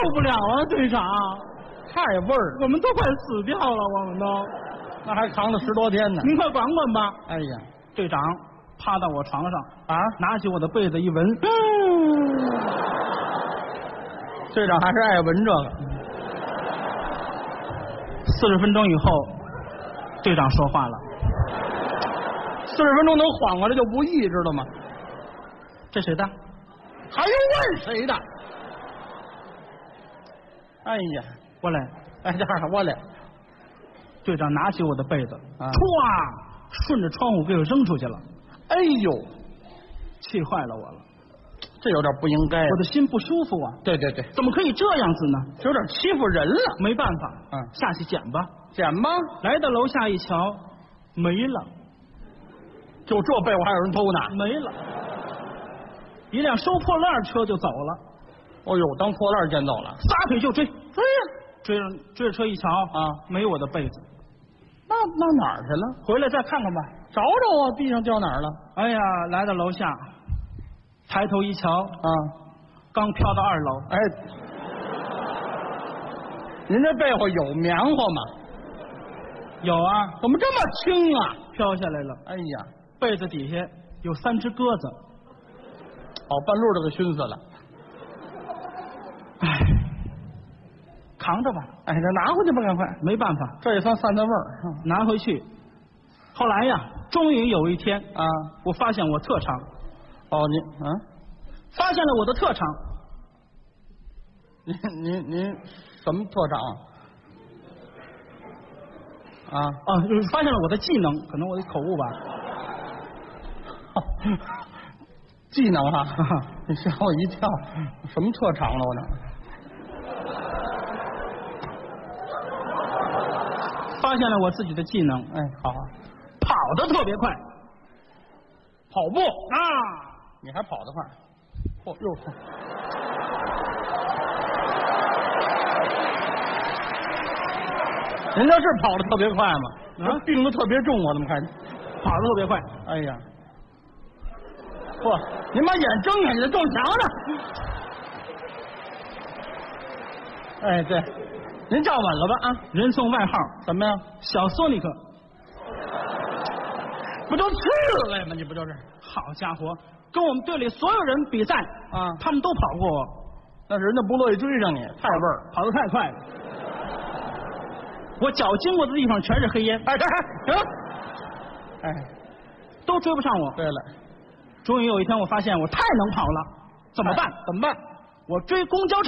不了啊，队长， 太味儿了， 我们都快死掉了，我们都。 那还扛了10多天呢。 您快管管吧。 哎呀， 队长趴到我床上啊， 拿起我的被子一闻， 队长还是爱闻这个。 40分钟以后，队长说话了 40分钟能缓过来就不易，知道吗？ 这谁的？ 还用问谁的？哎呀， 过来。 哎，这儿我来。 队长拿起我的被子， 啊歘，顺着窗户给我扔出去了。 哎呦， 气坏了我了， 这有点不应该。 我的心不舒服啊！ 对对对， 怎么可以这样子呢？ 有点欺负人了。 没办法，下去捡吧。 捡吧， 来到楼下一瞧，没了， 就这被窝还有人偷呢？ 没了。一辆收破烂车就走了。 哦呦，当破烂捡走了， 撒腿就追， 追呀！ 追着车一瞧啊， 没我的被子。 那哪儿去了？ 回来再看看吧， 找找啊，地上掉哪儿了？ 哎呀，来到楼下，抬头一瞧啊， 刚飘到2楼。 哎，您这被窝有棉花吗？ 有啊， 怎么这么轻啊？ 飘下来了。 哎呀， 被子底下有3只鸽子。 哦，半路都给熏死了。 唉，扛着吧。 哎，这拿回去吧，赶快。 没办法， 这也算散散味儿。 拿回去。后来呀，终于有一天啊， 我发现我特长。 哦， 发现了我的特长。 您什么特长啊？ 就是发现了我的技能，可能我的口误吧。 技能啊！你吓我一跳，什么特长了我这？ 发现了我自己的技能， 哎，好， 跑得特别快。 跑步啊， 你还跑得快？嚯，又快！人家是跑得特别快吗？病得特别重，我怎么看？ 跑得特别快。 哎呀，嚯！您把眼睁开，你再撞墙上。哎，对，您站稳了吧？啊， 人送外号什么呀？ 小索尼克。 不就刺猬吗？你不就是？ 好家伙，跟我们队里所有人比赛啊， 他们都跑过我。 那是人家不乐意追上你，太味儿， 跑得太快了。我脚经过的地方全是黑烟。 哎，行，哎， 都追不上我。 对了， 终于有一天，我发现我太能跑了，怎么办？ 怎么办？ 我追公交车。